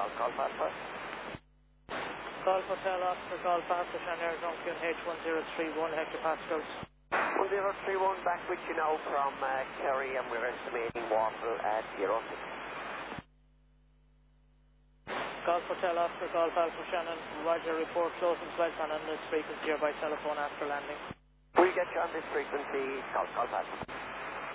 Golf Alpha. Golf Hotel Oscar Golf Alpha, Shannon Duncan, H1031, Hector Pascal. 1031 back with you now from Kerry, and we're estimating Waterville at 06. Golf Hotel Oscar Golf Alpha, Shannon, Roger, report closing flights on this frequency or by telephone after landing. We'll get you on this frequency, Golf Alpha.